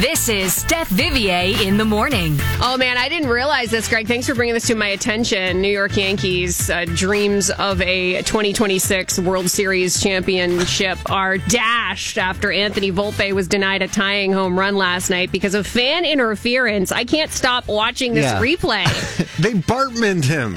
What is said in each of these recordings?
This is Steph Vivier in the morning. Oh, man, I didn't realize this, Greg. Thanks for bringing this to my attention. New York Yankees' dreams of a 2026 World Series championship are dashed after Anthony Volpe was denied a tying home run last night because of fan interference. I can't stop watching this replay. They Bartmaned him.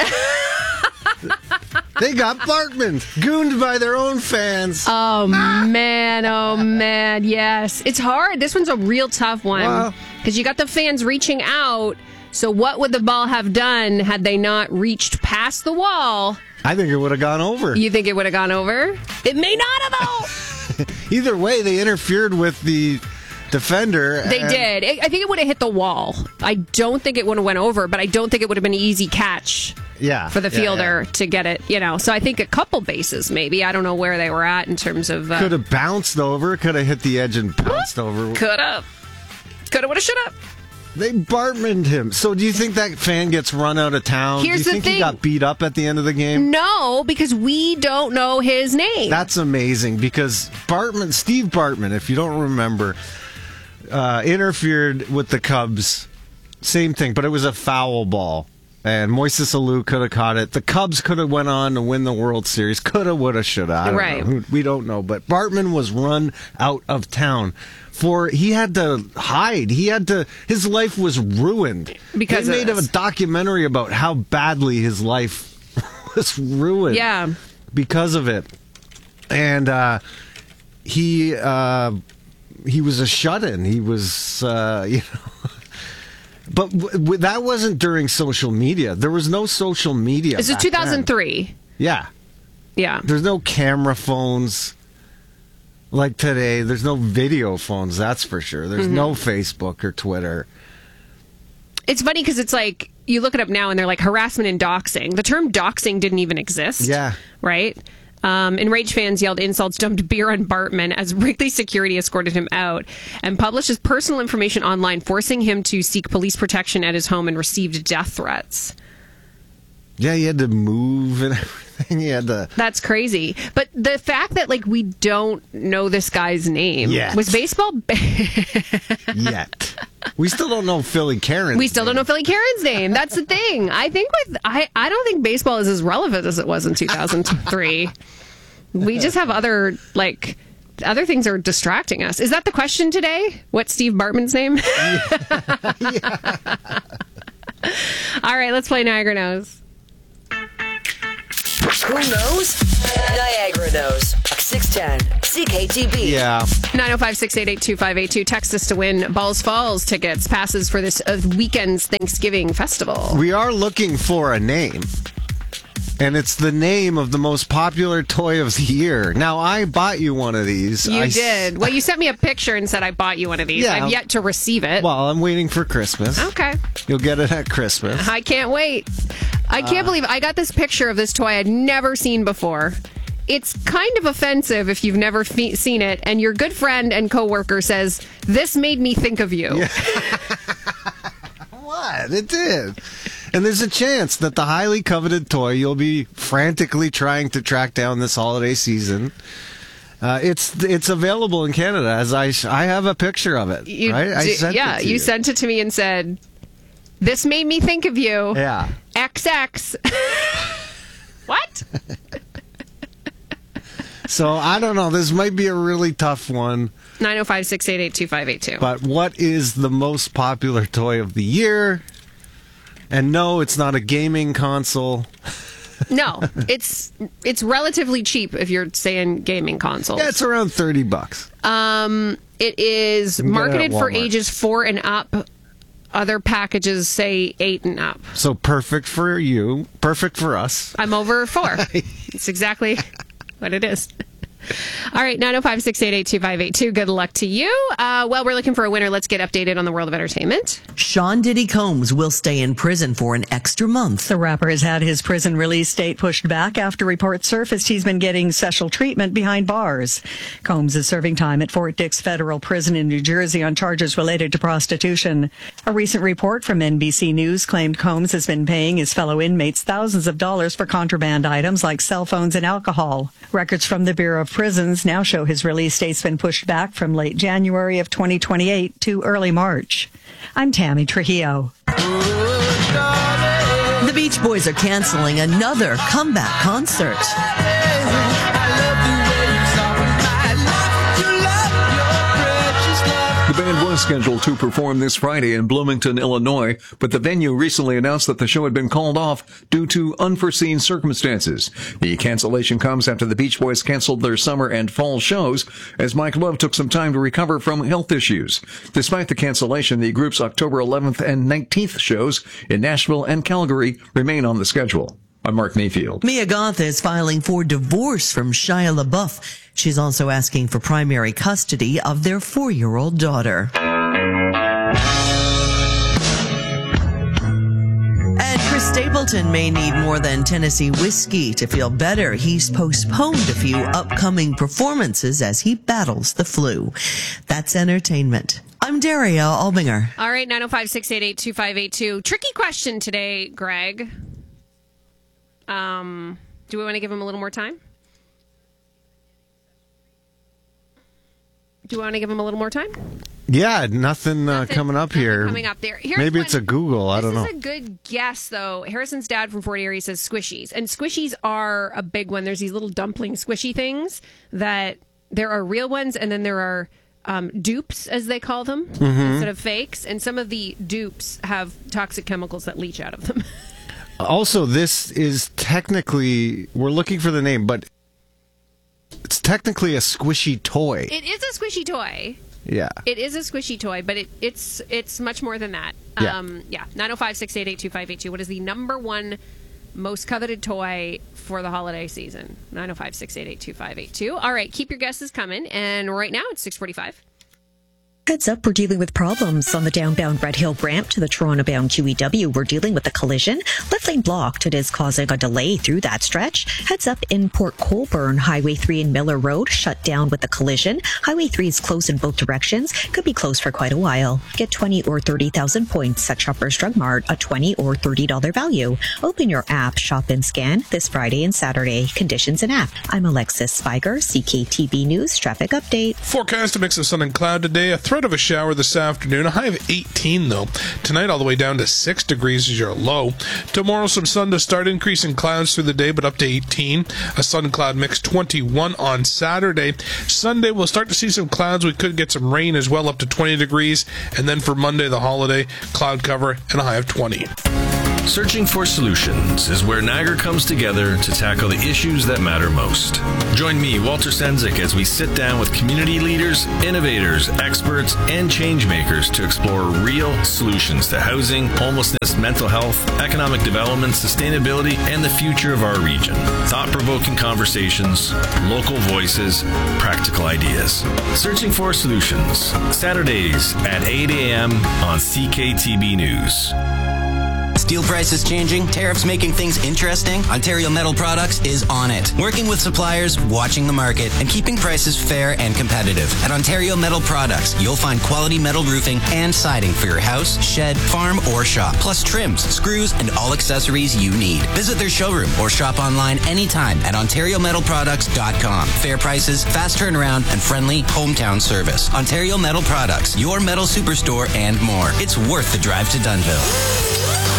They got Bartman, gooned by their own fans. Oh, man, yes. It's hard. This one's a real tough one because you got the fans reaching out. So what would the ball have done had they not reached past the wall? I think it would have gone over. You think it would have gone over? It may not have, though. Either way, they interfered with the defender. They did. I think it would have hit the wall. I don't think it would have went over, but I don't think it would have been an easy catch. For the fielder to get it, So I think a couple bases, maybe. I don't know where they were at in terms of... could have bounced over. Could have hit the edge and bounced over. Could have. Would have, should have. They Bartmaned him. So do you think that fan gets run out of town? Here's do you think he got beat up at the end of the game? No, because we don't know his name. That's amazing because Steve Bartman, if you don't remember, interfered with the Cubs. Same thing, but it was a foul ball. And Moises Alou could have caught it. The Cubs could have went on to win the World Series. Coulda, woulda, shoulda. Right. We don't know. But Bartman was run out of town. He had to hide. His life was ruined. Because they made a documentary about how badly his life was ruined. Yeah. Because of it. And he was a shut-in. He was, But that wasn't during social media. There was no social media. This is 2003. Yeah. Yeah. There's no camera phones like today. There's no video phones, that's for sure. There's no Facebook or Twitter. It's funny because it's like, you look it up now and they're like harassment and doxing. The term doxing didn't even exist. Yeah. Right? Enraged fans yelled insults, dumped beer on Bartman as Wrigley security escorted him out and published his personal information online, forcing him to seek police protection at his home and received death threats. Yeah, he had to move and everything. That's crazy. But the fact that we don't know this guy's name was baseball. Yet. We still don't know Philly Karen's We still don't know Philly Karen's name. That's the thing. I think I don't think baseball is as relevant as it was in 2003. We just have other things are distracting us. Is that the question today? What's Steve Bartman's name? All right, let's play Niagara Knows. Who knows? Niagara knows. 610 CKTB. Yeah. 905-688-2582. Text us to win Balls Falls tickets, passes for this weekend's Thanksgiving festival. We are looking for a name. And it's the name of the most popular toy of the year. Now, I bought you one of these. You did. Well, you sent me a picture and said I bought you one of these. Yeah. I've yet to receive it. Well, I'm waiting for Christmas. Okay. You'll get it at Christmas. I can't wait. I can't believe I got this picture of this toy I'd never seen before. It's kind of offensive if you've never seen it, and your good friend and coworker says, "This made me think of you." Yeah. What? It did. And there's a chance that the highly coveted toy you'll be frantically trying to track down this holiday season, it's available in Canada. As I have a picture of it. Right? You sent it to me and said, "This made me think of you." Yeah. XX. What? So I don't know. This might be a really tough one. 905-688-2582. But what is the most popular toy of the year? And no, it's not a gaming console. No, it's relatively cheap if you're saying gaming consoles. Yeah, it's around $30. It is marketed for ages 4 and up. Other packages say 8 and up. So perfect for you, perfect for us. I'm over 4. It's exactly what it is. All right, 905-688-2582. Good luck to you. Well, we're looking for a winner. Let's get updated on the world of entertainment. Sean Diddy Combs will stay in prison for an extra month. The rapper has had his prison release date pushed back after reports surfaced he's been getting special treatment behind bars. Combs is serving time at Fort Dix Federal Prison in New Jersey on charges related to prostitution. A recent report from NBC News claimed Combs has been paying his fellow inmates thousands of dollars for contraband items like cell phones and alcohol. Records from the Bureau of prisons now show his release date's been pushed back from late January of 2028 to early March. I'm Tammy Trujillo. The Beach Boys are canceling another comeback concert. The band was scheduled to perform this Friday in Bloomington, Illinois, but the venue recently announced that the show had been called off due to unforeseen circumstances. The cancellation comes after the Beach Boys canceled their summer and fall shows as Mike Love took some time to recover from health issues. Despite the cancellation, the group's October 11th and 19th shows in Nashville and Calgary remain on the schedule. I'm Mark Mayfield. Mia Goth is filing for divorce from Shia LaBeouf. She's also asking for primary custody of their 4-year-old daughter. And Chris Stapleton may need more than Tennessee whiskey to feel better. He's postponed a few upcoming performances as he battles the flu. That's entertainment. I'm Daria Albinger. All right, 905-688-2582. Tricky question today, Greg. Do we want to give him a little more time? Do you want to give him a little more time? Yeah, nothing coming up here. Coming up there. Maybe it's a Google. I don't know. This is a good guess, though. Harrison's dad from Fort Erie says squishies. And squishies are a big one. There's these little dumpling squishy things that there are real ones, and then there are dupes, as they call them, instead of fakes. And some of the dupes have toxic chemicals that leach out of them. Also, this is technically, we're looking for the name, but it's technically a squishy toy. It is a squishy toy. Yeah. It is a squishy toy, but it's much more than that. Yeah. 905-688-2582. What is the number one most coveted toy for the holiday season? 905-688-2582. All right, keep your guesses coming. And right now it's 6:45. Heads up, we're dealing with problems on the downbound Red Hill ramp to the Toronto-bound QEW. We're dealing with a collision. Left lane blocked. It is causing a delay through that stretch. Heads up in Port Colborne, Highway 3 and Miller Road shut down with the collision. Highway 3 is closed in both directions. Could be closed for quite a while. Get 20 or 30,000 points at Shoppers Drug Mart, a $20 or $30 value. Open your app, shop and scan this Friday and Saturday. Conditions and app. I'm Alexis Spiger, CKTB News Traffic Update. Forecast a mix of sun and cloud today. A threat of a shower this afternoon. A high of 18 though. Tonight all the way down to 6 degrees is your low. Tomorrow some sun to start, increasing clouds through the day, but up to 18. A sun and cloud mix, 21 on Saturday. Sunday we'll start to see some clouds. We could get some rain as well, up to 20 degrees. And then for Monday, the holiday, cloud cover and a high of 20. Searching for Solutions is where Niagara comes together to tackle the issues that matter most. Join me, Walter Senzik, as we sit down with community leaders, innovators, experts, and change makers to explore real solutions to housing, homelessness, mental health, economic development, sustainability, and the future of our region. Thought-provoking conversations, local voices, practical ideas. Searching for Solutions, Saturdays at 8 a.m. on CKTB News. Steel prices changing, tariffs making things interesting. Ontario Metal Products is on it. Working with suppliers, watching the market, and keeping prices fair and competitive. At Ontario Metal Products, you'll find quality metal roofing and siding for your house, shed, farm, or shop. Plus trims, screws, and all accessories you need. Visit their showroom or shop online anytime at OntarioMetalProducts.com. Fair prices, fast turnaround, and friendly hometown service. Ontario Metal Products, your metal superstore, and more. It's worth the drive to Dunnville.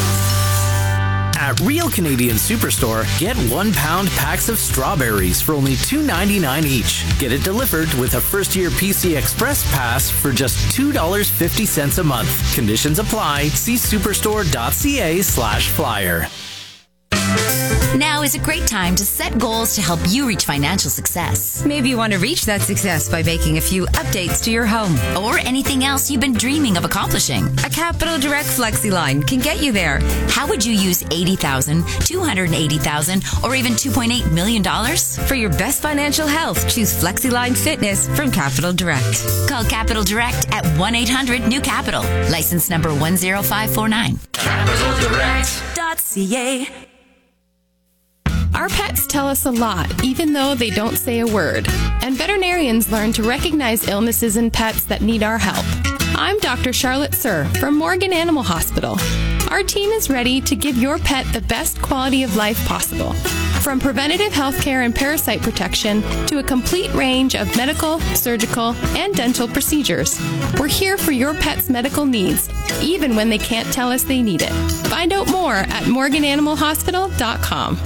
At Real Canadian Superstore, get 1 pound packs of strawberries for only $2.99 each. Get it delivered with a first-year PC Express pass for just $2.50 a month. Conditions apply. See superstore.ca/flyer. Now is a great time to set goals to help you reach financial success. Maybe you want to reach that success by making a few updates to your home or anything else you've been dreaming of accomplishing. A Capital Direct FlexiLine can get you there. How would you use $80,000, $280,000, or even $2.8 million? For your best financial health, choose FlexiLine Fitness from Capital Direct. Call Capital Direct at 1-800-NEW-CAPITAL. License number 10549. CapitalDirect.ca. Our pets tell us a lot, even though they don't say a word. And veterinarians learn to recognize illnesses in pets that need our help. I'm Dr. Charlotte Sir from Morgan Animal Hospital. Our team is ready to give your pet the best quality of life possible. From preventative health care and parasite protection to a complete range of medical, surgical, and dental procedures, we're here for your pet's medical needs, even when they can't tell us they need it. Find out more at morgananimalhospital.com.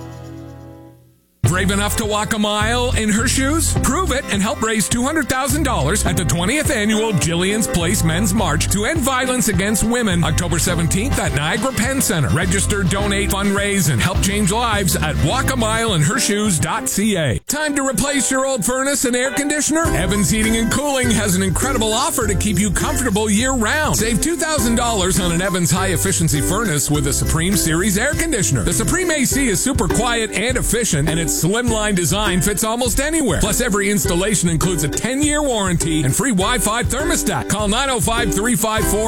Brave enough to walk a mile in her shoes? Prove it and help raise $200,000 at the 20th annual Jillian's Place Men's March to end violence against women, October 17th at Niagara Penn Center. Register, donate, fundraise, and help change lives at walkamileinhershoes.ca. Time to replace your old furnace and air conditioner? Evans Heating and Cooling has an incredible offer to keep you comfortable year-round. Save $2,000 on an Evans high-efficiency furnace with a Supreme Series air conditioner. The Supreme AC is super quiet and efficient, and its slimline design fits almost anywhere. Plus, every installation includes a 10-year warranty and free Wi-Fi thermostat. Call 905-354